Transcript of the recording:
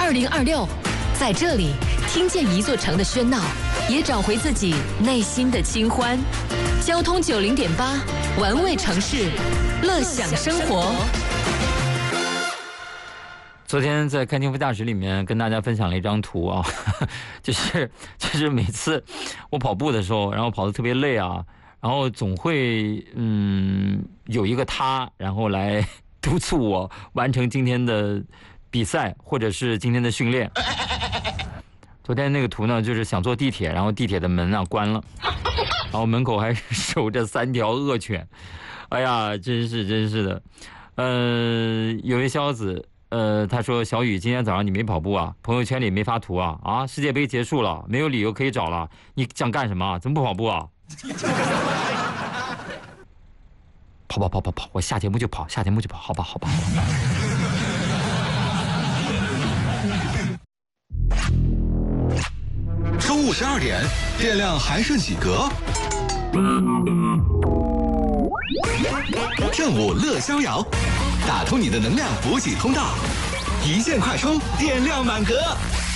2026，在这里听见一座城的喧闹，也找回自己内心的清欢。交通90.8，玩味城市，乐享生活。 昨天在看幸福驾驶里面跟大家分享了一张图啊，就是每次我跑步的时候，然后跑得特别累啊，然后总会有一个他，然后来督促我完成今天的比赛或者是今天的训练。昨天那个图呢，就是想坐地铁，然后地铁的门啊关了，然后门口还守着3条恶犬。哎呀，真是的。有位小子。他说小雨，今天早上你没跑步啊？朋友圈里没发图啊？啊，世界杯结束了，没有理由可以找了，你想干什么？怎么不跑步啊？跑，我下节目就跑，好吧。 中午12点，电量还剩几格？正午乐逍遥，打通你的能量补给通道，一键快充，电量满格。